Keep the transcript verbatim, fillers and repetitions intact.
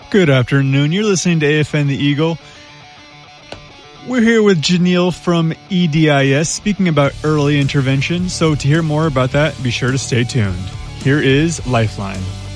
Good afternoon. You're listening to A F N The Eagle. We're here with Janelle from E D I S speaking about early intervention. So to hear more about that, be sure to stay tuned. Here is Lifeline.